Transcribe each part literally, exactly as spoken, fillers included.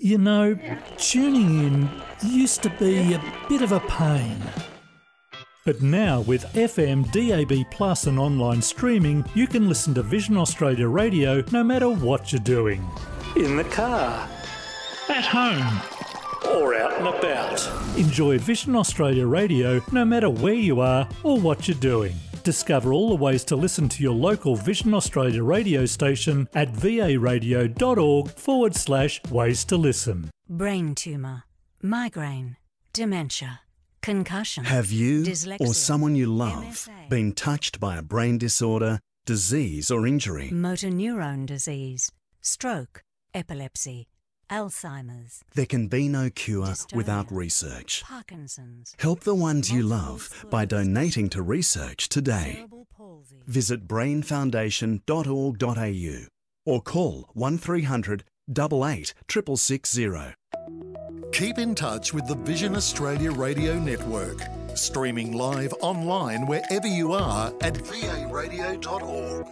You know, tuning in used to be a bit of a pain. But now with F M, D A B Plus and online streaming, you can listen to Vision Australia Radio no matter what you're doing. In the car, at home, or out and about. Enjoy Vision Australia Radio no matter where you are or what you're doing. Discover all the ways to listen to your local Vision Australia radio station at varadio.org forward slash ways to listen. Brain tumour, migraine, dementia, concussion. Have you dyslexia, or someone you love M S A, been touched by a brain disorder, disease or injury? motor neurone disease, stroke, epilepsy, Alzheimer's, There can be no cure Dystonia, without research. Parkinson's, Help the ones you multiple love by sclerosis, donating to research today. cerebral palsy. Visit brain foundation dot org dot a u or call one three hundred, eight eight, six six six zero. Keep in touch with the Vision Australia Radio Network. Streaming live online wherever you are at v a radio dot org.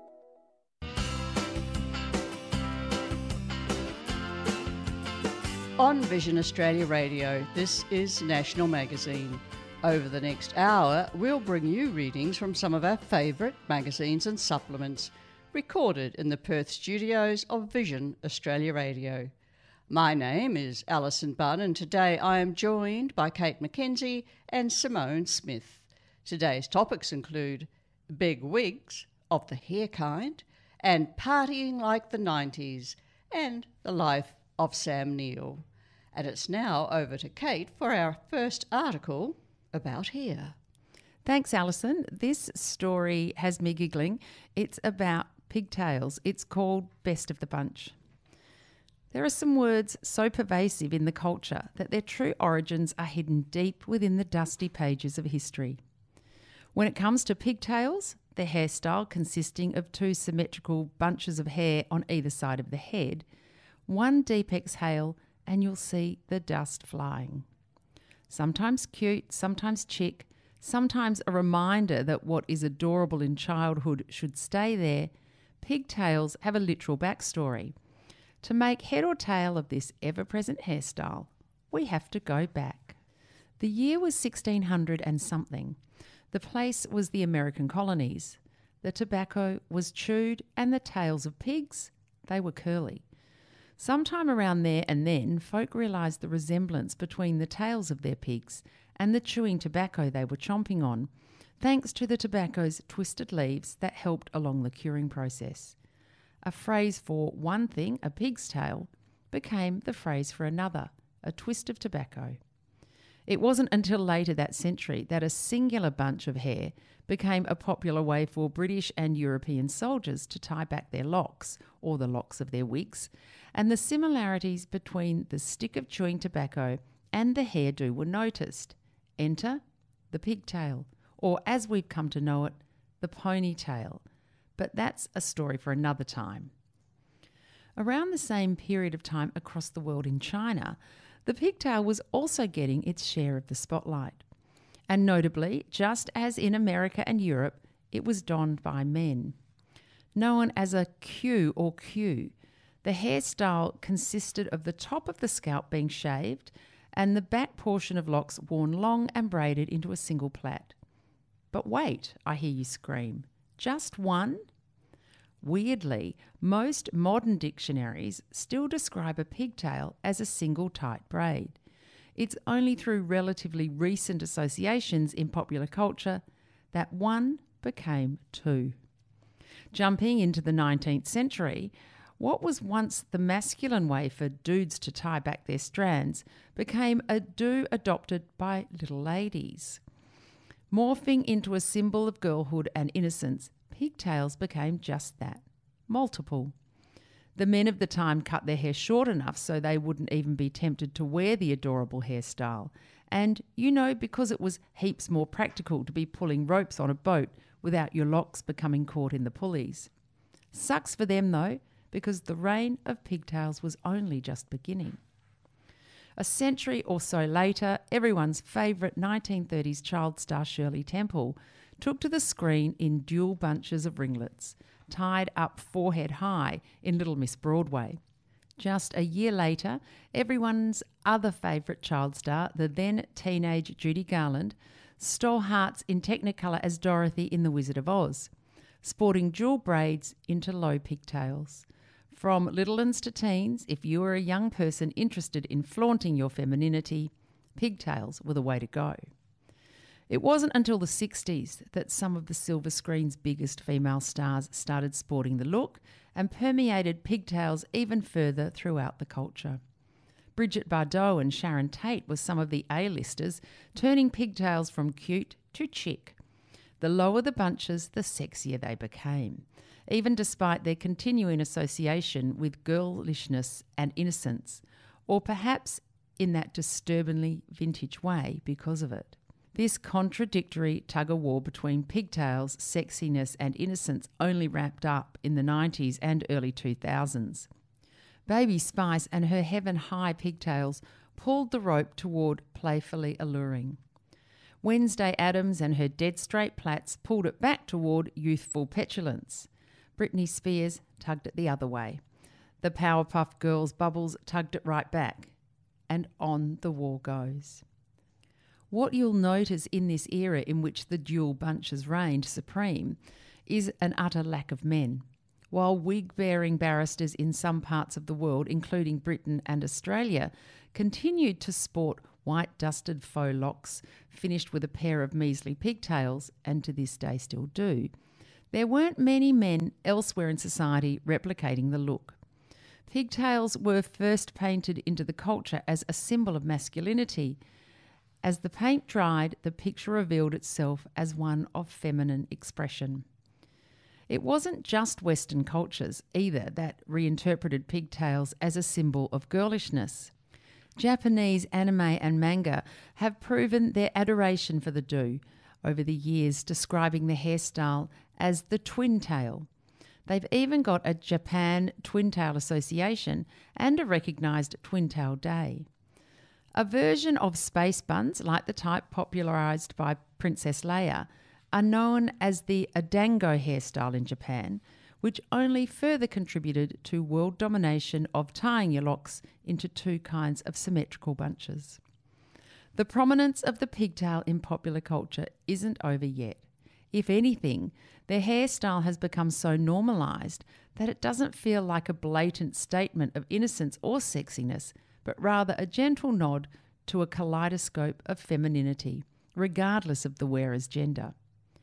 On Vision Australia Radio, this is National Magazine. Over the next hour, we'll bring you readings from some of our favourite magazines and supplements, recorded in the Perth studios of Vision Australia Radio. My name is Alison Bunn, and today I am joined by Kate McKenzie and Simone Smith. Today's topics include big wigs of the hair kind, and partying like the nineties, and the life of Sam Neill. And it's now over to Kate for our first article about hair. Thanks, Alison. This story has me giggling. It's about pigtails. It's called Best of the Bunch. There are some words so pervasive in the culture that their true origins are hidden deep within the dusty pages of history. When it comes to pigtails, the hairstyle consisting of two symmetrical bunches of hair on either side of the head, one deep exhale and you'll see the dust flying. Sometimes cute, sometimes chic, sometimes a reminder that what is adorable in childhood should stay there, pigtails have a literal backstory. To make head or tail of this ever-present hairstyle, we have to go back. The year was sixteen hundred and something. The place was the American colonies. The tobacco was chewed and the tails of pigs, they were curly. Sometime around there and then, folk realised the resemblance between the tails of their pigs and the chewing tobacco they were chomping on, thanks to the tobacco's twisted leaves that helped along the curing process. A phrase for one thing, a pig's tail, became the phrase for another, a twist of tobacco. It wasn't until later that century that a singular bunch of hair became a popular way for British and European soldiers to tie back their locks, or the locks of their wigs, and the similarities between the stick of chewing tobacco and the hairdo were noticed. Enter the pigtail, or as we've come to know it, the ponytail. But that's a story for another time. Around the same period of time across the world in China, the pigtail was also getting its share of the spotlight. And notably, just as in America and Europe, it was donned by men. Known as a queue or queue, the hairstyle consisted of the top of the scalp being shaved and the back portion of locks worn long and braided into a single plait. But wait, I hear you scream. Just one? Weirdly, most modern dictionaries still describe a pigtail as a single tight braid. It's only through relatively recent associations in popular culture that one became two. Jumping into the nineteenth century, what was once the masculine way for dudes to tie back their strands became a do adopted by little ladies. Morphing into a symbol of girlhood and innocence, pigtails became just that, multiple. The men of the time cut their hair short enough so they wouldn't even be tempted to wear the adorable hairstyle. And, you know, because it was heaps more practical to be pulling ropes on a boat without your locks becoming caught in the pulleys. Sucks for them, though, because the reign of pigtails was only just beginning. A century or so later, everyone's favourite nineteen thirties child star Shirley Temple took to the screen in dual bunches of ringlets, tied up forehead high in Little Miss Broadway. Just a year later, everyone's other favourite child star, the then teenage Judy Garland, stole hearts in Technicolor as Dorothy in The Wizard of Oz, sporting jewel braids into low pigtails. From little uns to teens, if you were a young person interested in flaunting your femininity, pigtails were the way to go. It wasn't until the sixties that some of the silver screen's biggest female stars started sporting the look and permeated pigtails even further throughout the culture. Bridget Bardot and Sharon Tate were some of the A-listers, turning pigtails from cute to chic. The lower the bunches, the sexier they became, even despite their continuing association with girlishness and innocence, or perhaps in that disturbingly vintage way because of it. This contradictory tug-of-war between pigtails, sexiness and innocence only wrapped up in the nineties and early two thousands. Baby Spice and her heaven-high pigtails pulled the rope toward playfully alluring. Wednesday Addams and her dead-straight plaits pulled it back toward youthful petulance. Britney Spears tugged it the other way. The Powerpuff Girls bubbles tugged it right back. And on the war goes. What you'll notice in this era in which the dual bunches reigned supreme is an utter lack of men. While wig-bearing barristers in some parts of the world, including Britain and Australia, continued to sport white dusted faux locks finished with a pair of measly pigtails, and to this day still do, there weren't many men elsewhere in society replicating the look. Pigtails were first painted into the culture as a symbol of masculinity. As the paint dried, the picture revealed itself as one of feminine expression. It wasn't just Western cultures either that reinterpreted pigtails as a symbol of girlishness. Japanese anime and manga have proven their adoration for the do over the years, describing the hairstyle as the twin tail. They've even got a Japan Twin Tail Association and a recognised Twin Tail Day. A version of space buns, like the type popularised by Princess Leia, are known as the Adango hairstyle in Japan, which only further contributed to world domination of tying your locks into two kinds of symmetrical bunches. The prominence of the pigtail in popular culture isn't over yet. If anything, their hairstyle has become so normalised that it doesn't feel like a blatant statement of innocence or sexiness, but rather a gentle nod to a kaleidoscope of femininity, regardless of the wearer's gender.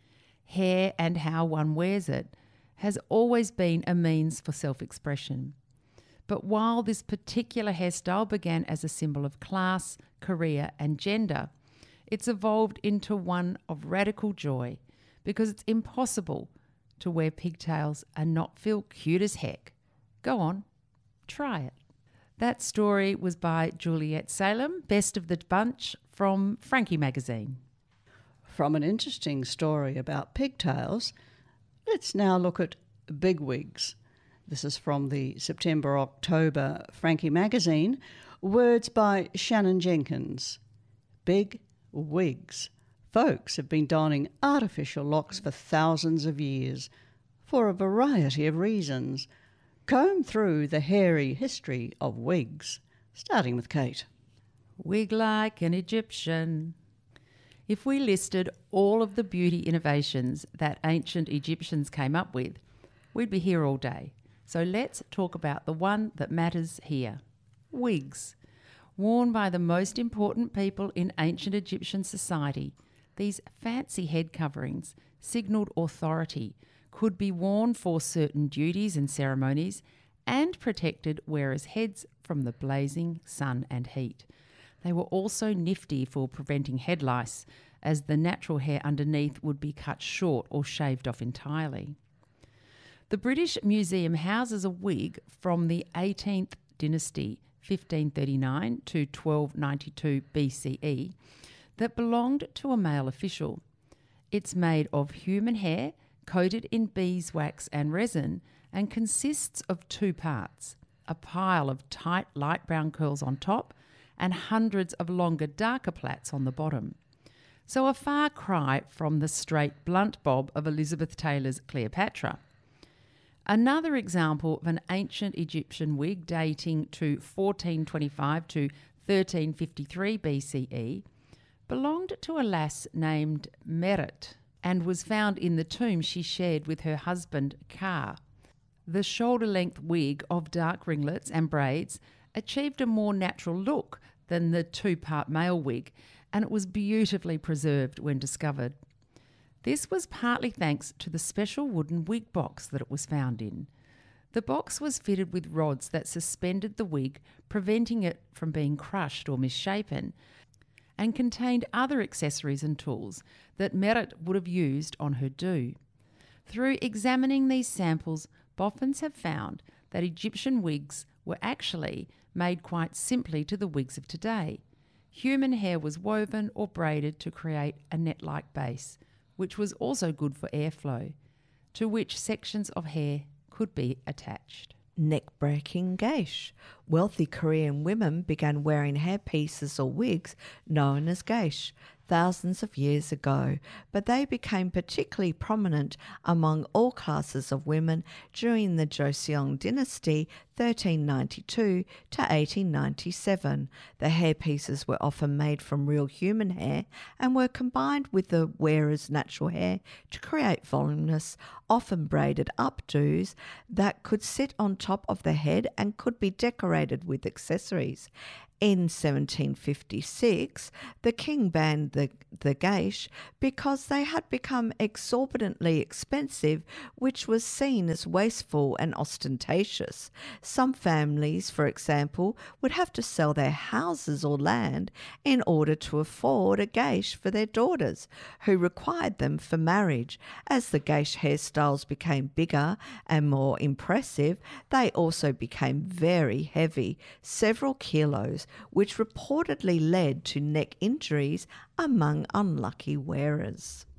Hair and how one wears it has always been a means for self-expression. But while this particular hairstyle began as a symbol of class, career and gender, it's evolved into one of radical joy, because it's impossible to wear pigtails and not feel cute as heck. Go on, try it. That story was by Juliet Salem, Best of the Bunch, from Frankie Magazine. From an interesting story about pigtails, let's now look at bigwigs. This is from the September-October Frankie Magazine. Words by Shannon Jenkins. Big wigs. Folks have been donning artificial locks for thousands of years, for a variety of reasons. Comb through the hairy history of wigs, starting with Kate. Wig like an Egyptian. If we listed all of the beauty innovations that ancient Egyptians came up with, we'd be here all day. So let's talk about the one that matters here. Wigs. Worn by the most important people in ancient Egyptian society, these fancy head coverings signalled authority, could be worn for certain duties and ceremonies, and protected wearers' heads from the blazing sun and heat. They were also nifty for preventing head lice, as the natural hair underneath would be cut short or shaved off entirely. The British Museum houses a wig from the eighteenth dynasty, fifteen thirty-nine to twelve ninety-two B C E, that belonged to a male official. It's made of human hair, coated in beeswax and resin, and consists of two parts, a pile of tight light brown curls on top and hundreds of longer darker plaits on the bottom. So a far cry from the straight blunt bob of Elizabeth Taylor's Cleopatra. Another example of an ancient Egyptian wig dating to fourteen twenty-five to thirteen fifty-three B C E belonged to a lass named Meret and was found in the tomb she shared with her husband Ka. The shoulder-length wig of dark ringlets and braids achieved a more natural look than the two-part male wig, and it was beautifully preserved when discovered. This was partly thanks to the special wooden wig box that it was found in. The box was fitted with rods that suspended the wig, preventing it from being crushed or misshapen, and contained other accessories and tools that Meret would have used on her do. Through examining these samples, boffins have found that Egyptian wigs were actually made quite simply to the wigs of today. Human hair was woven or braided to create a net-like base, which was also good for airflow, to which sections of hair could be attached. Neck-breaking geish. Wealthy Korean women began wearing hairpieces or wigs known as geish thousands of years ago, but they became particularly prominent among all classes of women during the Joseon dynasty thirteen ninety-two to eighteen ninety-seven. The hairpieces were often made from real human hair and were combined with the wearer's natural hair to create voluminous, often braided updos that could sit on top of the head and could be decorated with accessories. In seventeen fifty-six, the king banned the, the geish because they had become exorbitantly expensive, which was seen as wasteful and ostentatious. Some families, for example, would have to sell their houses or land in order to afford a geish for their daughters, who required them for marriage. As the geish hairstyles became bigger and more impressive, they also became very heavy, several kilos, which reportedly led to neck injuries among unlucky wearers.